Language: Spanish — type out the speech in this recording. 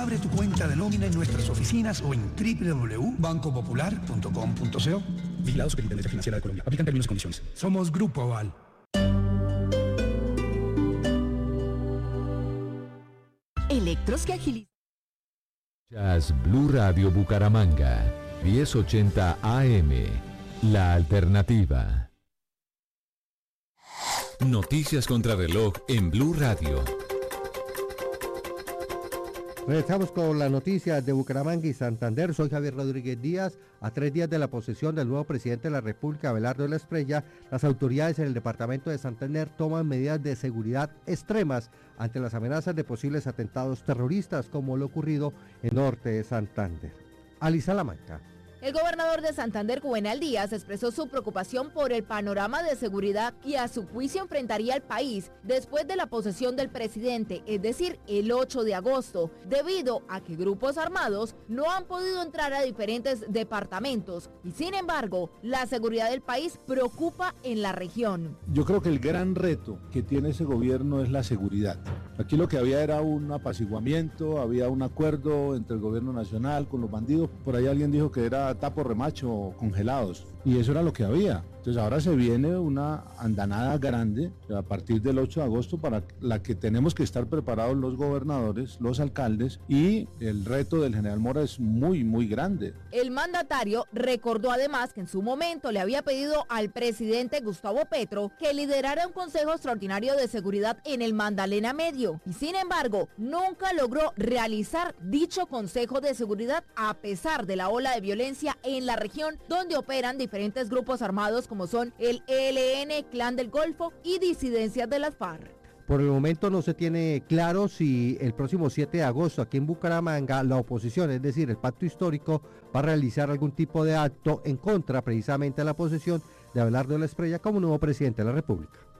Abre tu cuenta de nómina en nuestras oficinas o en www.bancopopular.com.co. Vigilado Superintendencia Financiera de Colombia. Aplican términos y condiciones. Somos Grupo Aval. Electros que agilizan. Blue Radio Bucaramanga, 1080 AM, la alternativa. Noticias contra reloj en Blue Radio. Regresamos con las noticias de Bucaramanga y Santander. Soy Javier Rodríguez Díaz. A 3 días de la posesión del nuevo presidente de la República, Abelardo de la Espriella, las autoridades en el departamento de Santander toman medidas de seguridad extremas ante las amenazas de posibles atentados terroristas, como lo ocurrido en norte de Santander. Ali Salamanca. El gobernador de Santander, Juvenal Díaz, expresó su preocupación por el panorama de seguridad que a su juicio enfrentaría el país después de la posesión del presidente, es decir, el 8 de agosto, debido a que grupos armados no han podido entrar a diferentes departamentos y, sin embargo, la seguridad del país preocupa en la región. Yo creo que el gran reto que tiene ese gobierno es la seguridad. Aquí lo que había era un apaciguamiento, había un acuerdo entre el gobierno nacional con los bandidos. Por ahí alguien dijo que era tapo remacho congelados, y eso era lo que había. Entonces ahora se viene una andanada grande a partir del 8 de agosto para la que tenemos que estar preparados los gobernadores, los alcaldes, y el reto del general Mora es muy, muy grande. El mandatario recordó además que en su momento le había pedido al presidente Gustavo Petro que liderara un consejo extraordinario de seguridad en el Magdalena Medio, y sin embargo nunca logró realizar dicho consejo de seguridad a pesar de la ola de violencia en la región, donde operan diferentes grupos armados como son el ELN, Clan del Golfo y disidencias de las FARC. Por el momento no se tiene claro si el próximo 7 de agosto aquí en Bucaramanga la oposición, es decir, el pacto histórico, va a realizar algún tipo de acto en contra precisamente de la posesión de Abelardo de la Espriella como nuevo presidente de la República.